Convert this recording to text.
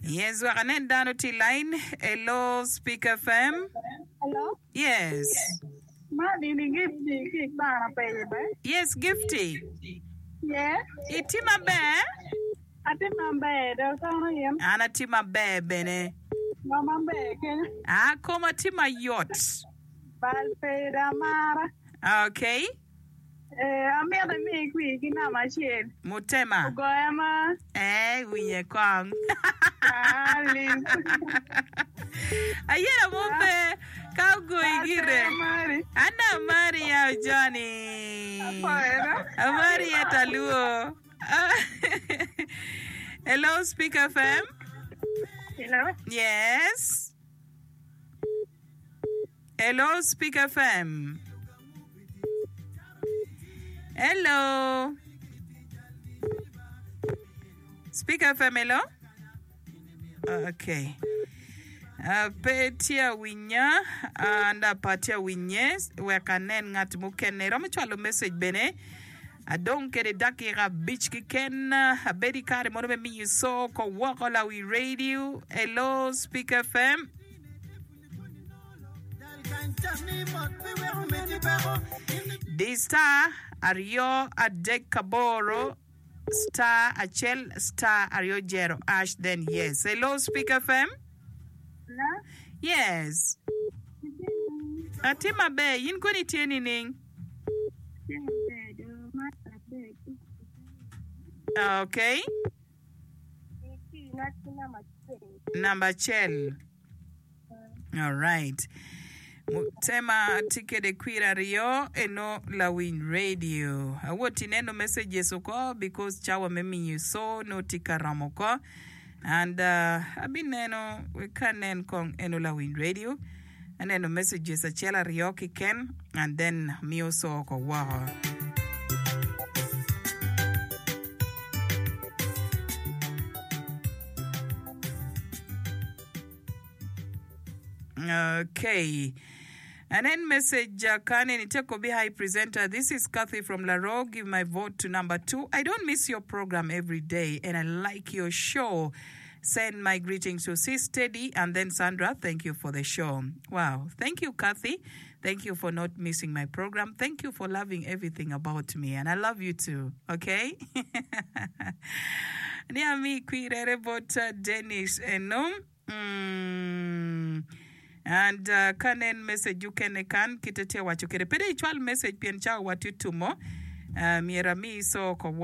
Yes, wakanen dano ti line. Hello, Speak FM. Hello? Yes. Madi ni gifty bana pebe. Yes, Gifty. Yeah. Itima be? Ati mambe do kono yem. Ana tima be bene. Mama be ken. Koma tima yacht. Bal peda mara. Okay. Amia de mi kwi kina machine. Mutema. Goyama. Winye kwang. Ali. Ayera mombe. Kaugo igire. Ana Maria Johnny. Maria Taluo. Hello, Speak FM. Hello? Yes. Hello, Speak FM. Hello. Speak FM, hello? Okay. Petia winya anda patia winyes wekanen ngat mukene ramchwalo message bene adon kede dakira beach kiken bedi kare mono mi so ko wakola we radio. Hello, Speak FM. The star Ario Adek Kaboro star Achel star Ario Jero Ash then yes. Hello, Speak FM. Hello? Yes. Atima be yin koni tieni ning. Okay. Number chel. All right. Tema tike de kwira rio eno lawin radio. Awoti neno messages uko because chawa memi you so no tika ramoko. And abineno we kanen kong eno lawin radio. And then the messages a chela rioki ken and then mi also ko waha. Okay. And then message Kane Nitekobi High Presenter. This is Kathy from Laro. Give my vote to number 2. I don't miss your program every day and I like your show. Send my greetings to Sis Steady and then Sandra. Thank you for the show. Wow. Thank you, Kathy. Thank you for not missing my program. Thank you for loving everything about me. And I love you too. Okay? Niami kwirere bota Dennis Enom. And kanen message you can kitetea wachukere. Pede ichwal message pien chao watu tumo. Mierami so kwa